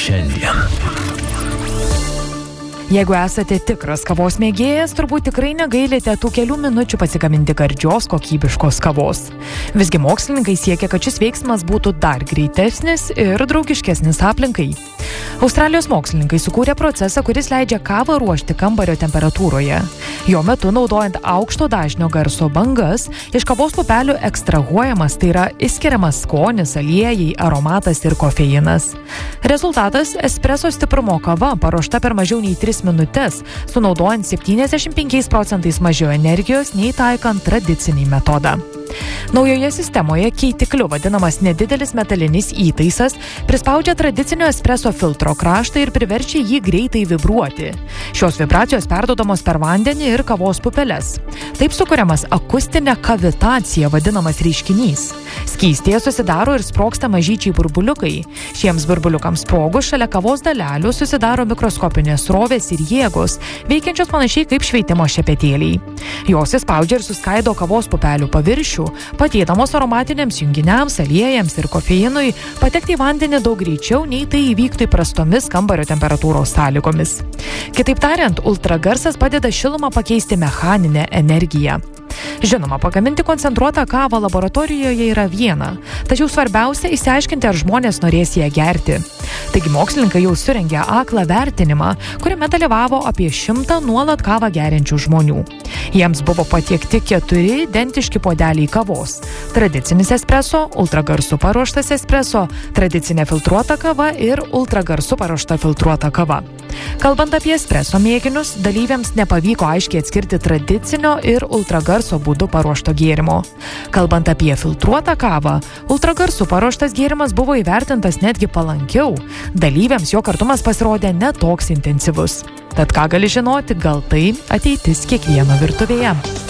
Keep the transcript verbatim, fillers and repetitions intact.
šiandien. Jeigu esate tikras kavos mėgėjas, turbūt tikrai negailite tų kelių minučių pasigaminti gardžios, kokybiškos kavos. Visgi mokslininkai siekia, kad šis veiksmas būtų dar greitesnis ir draugiškesnis aplinkai. Australijos mokslininkai sukūrė procesą, kuris leidžia kavą ruošti kambario temperatūroje. Jo metu, naudojant aukšto dažnio garso bangas, iš kavos pupelių ekstrahuojamas, tai yra išskiriamas skonis, aliejai, aromatas ir kofeinas. Rezultatas – espreso stiprumo kava, paruošta per mažiau nei tris minutes, sunaudojant septyniasdešimt penkiais procentais mažiau energijos nei taikant tradicinį metodą. Naujoje sistemoje keitikliu vadinamas nedidelis metalinis įtaisas prispaudžia tradicinio espreso filtro kraštą ir priverčia jį greitai vibruoti. Šios vibracijos perduodamos per vandenį ir kavos pupeles. Taip sukuriamas akustinė kavitacija vadinamas reiškinys. Skystyje susidaro ir sprogsta mažyčiai burbuliukai. Šiems burbuliukams sprogus šalia kavos dalelių susidaro mikroskopinės srovės ir jėgos, veikiančios panašiai kaip šveitimo šepetėliai. Jos įspaudžia ir suskaido kavos pupelių paviršių, padėdamos aromatiniams junginiams, aliejams ir kofeinui patekti į vandenį daug greičiau, nei tai įvyktų įprastomis kambario temperatūros sąlygomis. Kitaip tariant, ultragarsas padeda šilumą pakeisti mechaninę energiją. Žinoma, pagaminti koncentruotą kavą laboratorijoje yra viena, tačiau svarbiausia išsiaiškinti, ar žmonės norės ją gerti. Taigi mokslininkai jau surengė aklą vertinimą, kuriame dalyvavo apie šimtą nuolat kavą geriančių žmonių. Jiems buvo patiekti keturi identiški puodeliai kavos. Tradicinis espreso, ultragarsu paruoštas espreso, tradicinė filtruota kava ir ultragarsu paruošta filtruota kava. Kalbant apie espreso mėginius, dalyviams nepavyko aiškiai atskirti tradicinio ir ultragarso būdu paruošto gėrimo. Kalbant apie filtruotą kavą, ultragarsu paruoštas gėrimas buvo įvertintas netgi palankiau. Dalyviams jo kartumas pasirodė netoks intensyvus. Tad ką gali žinoti, gal tai ateitis kiekvieno virtuvėje.